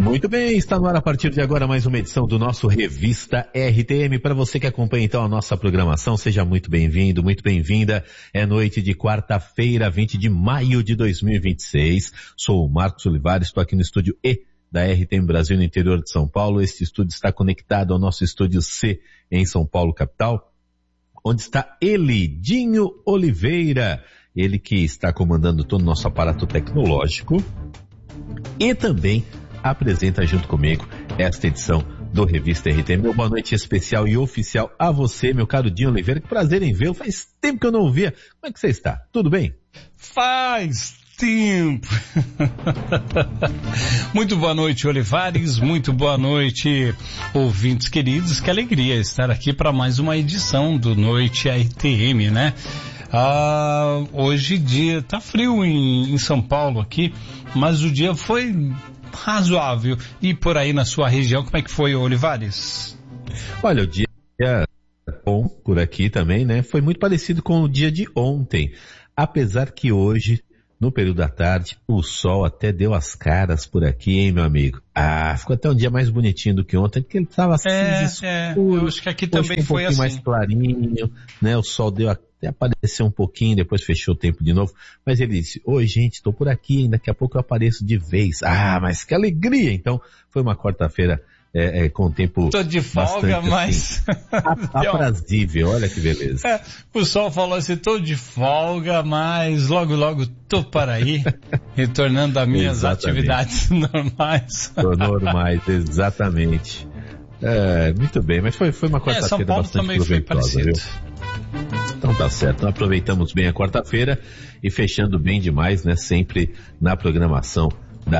Muito bem, está no ar a partir de agora mais uma edição do nosso Revista RTM. Para você que acompanha então a nossa programação, seja muito bem-vindo, muito bem-vinda. É noite de quarta-feira, 20 de maio de 2026. Sou o Marcos Olivares, estou aqui no estúdio E da RTM Brasil no interior de São Paulo. Este estúdio está conectado ao nosso estúdio C em São Paulo, capital, onde está ele, Dinho Oliveira. Ele que está comandando todo o nosso aparato tecnológico e também apresenta junto comigo esta edição do Revista RTM. Meu boa noite especial e oficial a você, meu caro Dinho Oliveira. Que prazer em vê-lo. Faz tempo que eu não o via. Como é que você está? Tudo bem? Faz tempo. Muito boa noite, Olivares. Muito boa noite, ouvintes queridos. Que alegria estar aqui para mais uma edição do Noite RTM, né? Hoje dia tá frio em São Paulo aqui, mas o dia foi razoável. E por aí na sua região, como é que foi, Olivares? Olha, o dia bom por aqui também, né? Foi muito parecido com o dia de ontem, apesar que hoje, no período da tarde, o sol até deu as caras por aqui, hein, meu amigo? Ficou até um dia mais bonitinho do que ontem, porque ele estava cinza escuro. Eu acho que aqui também foi assim. Mais clarinho, né? O sol deu até apareceu um pouquinho, depois fechou o tempo de novo. Mas ele disse, oi gente, estou por aqui, hein? Daqui a pouco eu apareço de vez. Mas que alegria! Então, foi uma quarta-feira com o tempo tô de folga, mas assim, aprazível, olha que beleza. O sol falou assim, tô de folga, mas logo tô para aí, retornando às minhas atividades normais. Normais, exatamente. Muito bem, mas foi uma quarta-feira São Paulo bastante também foi parecido. Viu? Então tá certo, então aproveitamos bem a quarta-feira e fechando bem demais, né? Sempre na programação da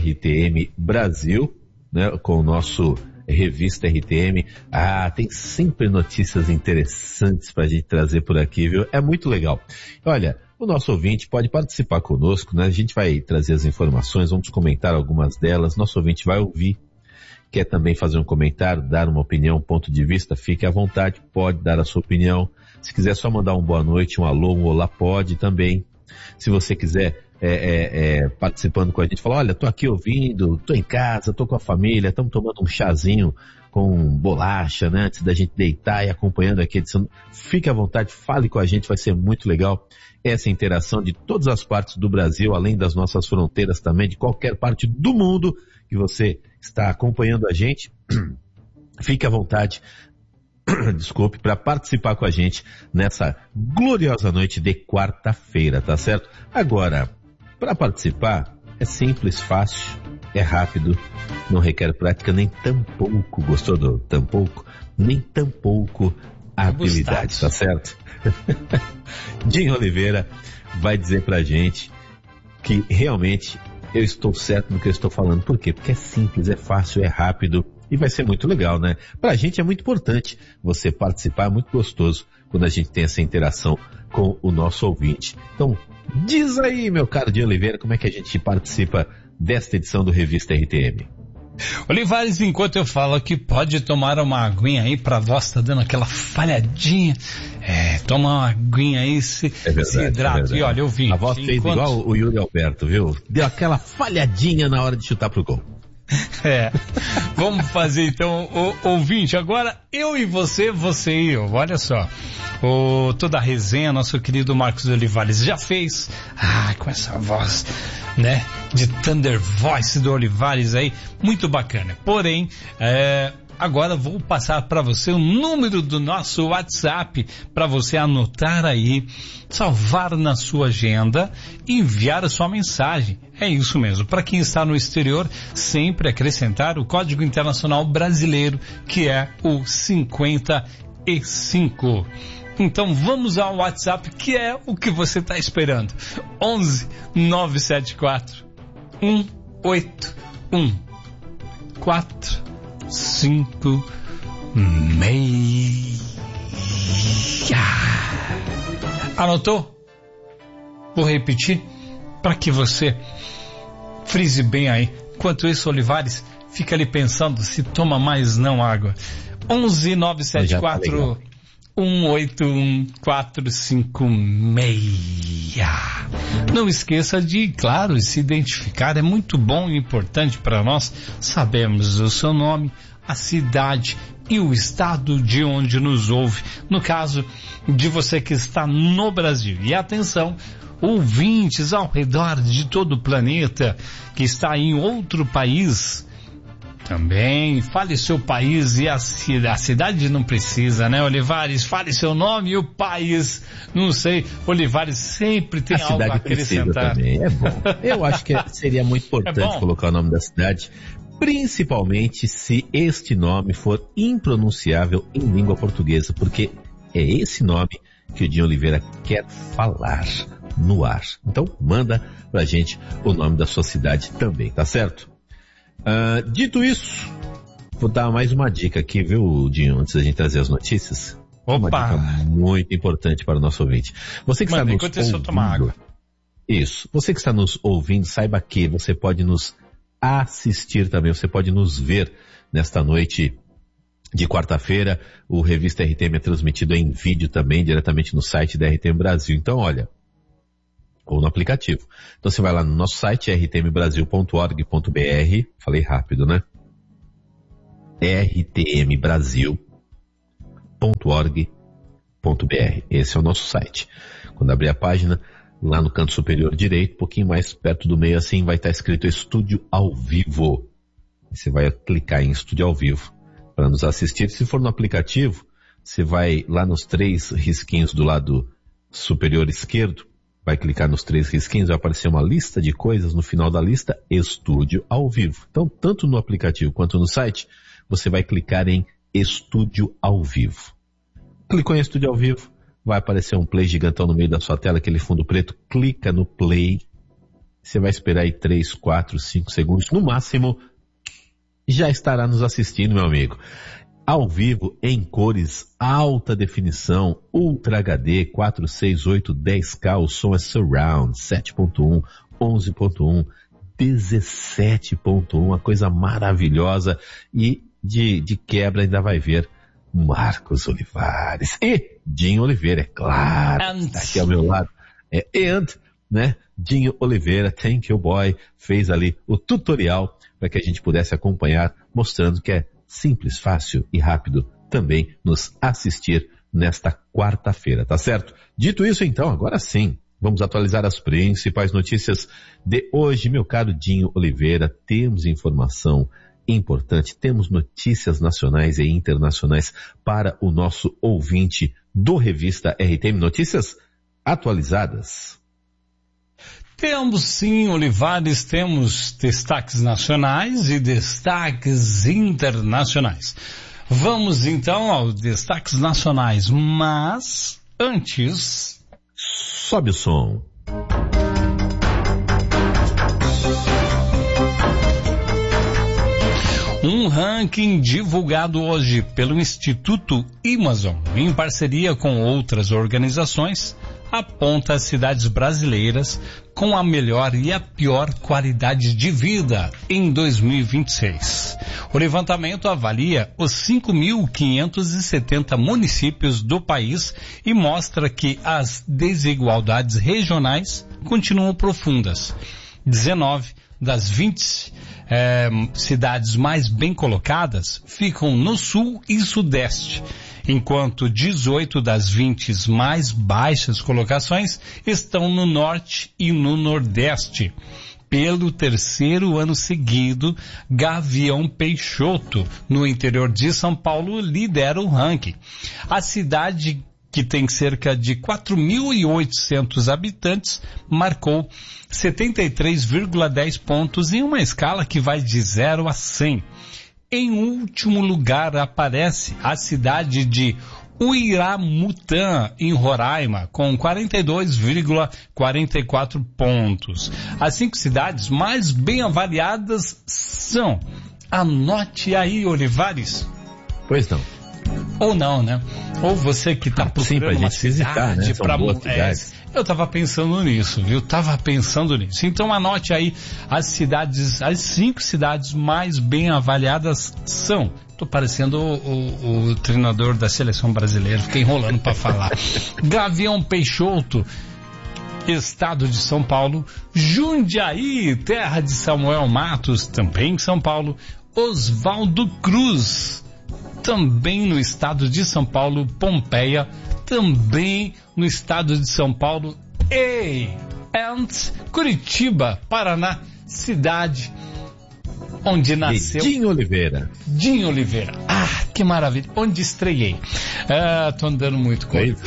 RTM Brasil, né, com o nosso Revista RTM. Tem sempre notícias interessantes pra gente trazer por aqui, viu? É muito legal. Olha, o nosso ouvinte pode participar conosco, né? A gente vai trazer as informações, vamos comentar algumas delas, nosso ouvinte vai ouvir. Quer também fazer um comentário, dar uma opinião, um ponto de vista, fique à vontade, pode dar a sua opinião. Se quiser só mandar um boa noite, um alô, um olá, pode também. Se você quiser participando com a gente, falar, olha, tô aqui ouvindo, tô em casa, tô com a família, estamos tomando um chazinho com bolacha, né, antes da gente deitar e acompanhando aqui a edição, fique à vontade, fale com a gente, vai ser muito legal essa interação de todas as partes do Brasil, além das nossas fronteiras também, de qualquer parte do mundo que você está acompanhando a gente, fique à vontade, desculpe, para participar com a gente nessa gloriosa noite de quarta-feira, tá certo? Agora, para participar, é simples, fácil, é rápido, não requer prática nem tampouco, gostou do tampouco? Nem tampouco habilidade, tá certo? Dinho Oliveira vai dizer pra gente que realmente eu estou certo no que eu estou falando. Por quê? Porque é simples, é fácil, é rápido e vai ser muito legal, né? Pra gente é muito importante você participar, é muito gostoso quando a gente tem essa interação com o nosso ouvinte. Então, diz aí, meu caro Dinho Oliveira, como é que a gente participa desta edição do Revista RTM? Olivares, enquanto eu falo aqui, pode tomar uma aguinha aí, pra voz tá dando aquela falhadinha. Toma uma aguinha aí, se hidrata. E olha, eu vim. A voz fez igual o Yuri Alberto, viu? Deu aquela falhadinha na hora de chutar pro gol. Vamos fazer então, ouvinte, agora eu e você e eu, olha só, toda a resenha, nosso querido Marcos Olivares já fez, com essa voz, né, de Thunder Voice do Olivares aí, muito bacana, porém, agora vou passar para você o número do nosso WhatsApp para você anotar aí, salvar na sua agenda e enviar a sua mensagem. É isso mesmo. Para quem está no exterior, sempre acrescentar o Código Internacional Brasileiro, que é o 55. Então vamos ao WhatsApp, que é o que você está esperando. 11 974 181 456. Anotou? Vou repetir para que você frise bem aí. Enquanto isso, Olivares fica ali pensando se toma mais não água. 11 974 181456. Não esqueça de, claro, se identificar. É muito bom e importante para nós sabermos o seu nome, a cidade e o estado de onde nos ouve. No caso de você que está no Brasil. E atenção, ouvintes ao redor de todo o planeta que está em outro país, também fale seu país e a cidade não precisa, né, Olivares? Fale seu nome e o país, não sei, Olivares sempre tem algo a acrescentar. Também. É bom. Eu acho que seria muito importante colocar o nome da cidade, principalmente se este nome for impronunciável em língua portuguesa, porque é esse nome que o Dinho Oliveira quer falar no ar. Então manda pra gente o nome da sua cidade também, tá certo? Dito isso, vou dar mais uma dica aqui, viu, Dinho, antes da gente trazer as notícias. Opa! Uma dica muito importante para o nosso ouvinte. Você que está nos ouvindo, tomar água. Isso. Você que está nos ouvindo, saiba que você pode nos assistir também, você pode nos ver nesta noite de quarta-feira. O Revista RTM é transmitido em vídeo também, diretamente no site da RTM Brasil. Então, olha, ou no aplicativo. Então você vai lá no nosso site, rtmbrasil.org.br, falei rápido, né? rtmbrasil.org.br, esse é o nosso site. Quando abrir a página, lá no canto superior direito, um pouquinho mais perto do meio assim, vai estar escrito Estúdio ao Vivo. Você vai clicar em Estúdio ao Vivo para nos assistir. Se for no aplicativo, você vai lá nos 3 risquinhos do lado superior esquerdo, vai clicar nos 3 risquinhos, vai aparecer uma lista de coisas, no final da lista, Estúdio ao Vivo. Então, tanto no aplicativo quanto no site, você vai clicar em Estúdio ao Vivo. Clicou em Estúdio ao Vivo, vai aparecer um play gigantão no meio da sua tela, aquele fundo preto, clica no play, você vai esperar aí 3, 4, 5 segundos, no máximo, já estará nos assistindo, meu amigo. Ao vivo, em cores, alta definição, Ultra HD, 468 10K, o som é Surround, 7.1, 11.1, 17.1, uma coisa maravilhosa, e de quebra ainda vai ver Marcos Olivares e Dinho Oliveira, é claro, está aqui ao meu lado, né? Dinho Oliveira, thank you boy, fez ali o tutorial para que a gente pudesse acompanhar, mostrando que é simples, fácil e rápido também nos assistir nesta quarta-feira, tá certo? Dito isso, então, agora sim, vamos atualizar as principais notícias de hoje, meu caro Dinho Oliveira. Temos informação importante, temos notícias nacionais e internacionais para o nosso ouvinte do Revista RTM, notícias atualizadas. Temos sim, Olivares, temos destaques nacionais e destaques internacionais. Vamos então aos destaques nacionais, mas antes... Sobe o som. Um ranking divulgado hoje pelo Instituto Amazon, em parceria com outras organizações, aponta as cidades brasileiras com a melhor e a pior qualidade de vida em 2026. O levantamento avalia os 5.570 municípios do país e mostra que as desigualdades regionais continuam profundas. 19 das 20 cidades mais bem colocadas ficam no sul e sudeste, enquanto 18 das 20 mais baixas colocações estão no norte e no nordeste. Pelo terceiro ano seguido, Gavião Peixoto, no interior de São Paulo, lidera o ranking. A cidade, que tem cerca de 4.800 habitantes, marcou 73,10 pontos em uma escala que vai de 0 a 100. Em último lugar aparece a cidade de Uiramutã, em Roraima, com 42,44 pontos. As 5 cidades mais bem avaliadas são... Anote aí, Olivares. Pois não. Ou não, né? Ou você que está procurando uma cidade, visitar, né? São boas cidades. Eu tava pensando nisso, viu? Então anote aí as 5 cidades mais bem avaliadas são. Tô parecendo o treinador da seleção brasileira, fiquei enrolando para falar. Gavião Peixoto, estado de São Paulo. Jundiaí, terra de Samuel Matos, também em São Paulo. Oswaldo Cruz, também no estado de São Paulo. Pompeia, também no estado de São Paulo. E Curitiba, Paraná, cidade onde nasceu Dinho Oliveira. Ah, que maravilha. Onde estreiei. Tô andando muito com ele.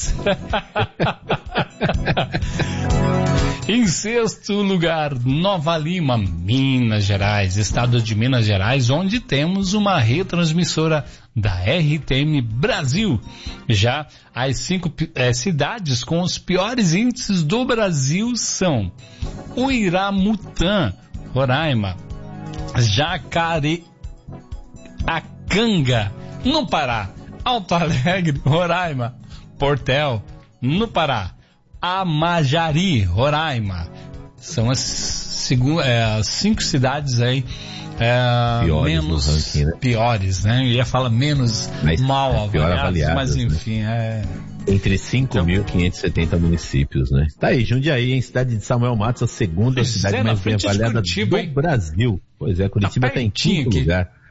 Em sexto lugar, Nova Lima, Minas Gerais, estado de Minas Gerais, onde temos uma retransmissora da RTM Brasil. Já as 5 cidades com os piores índices do Brasil são Uiramutã, Roraima, Jacareacanga, no Pará, Alto Alegre, Roraima, Portel, no Pará, Amajari, Roraima. São as 5 cidades aí piores menos no ranking, né? Piores, né? Eu ia falar menos mal avaliadas, mas enfim, né? Entre 5.570 municípios, né? Tá aí, Jundiaí, em cidade de Samuel Matos, a segunda cidade mais bem avaliada do Brasil. Pois é, Curitiba tá em quinto lugar.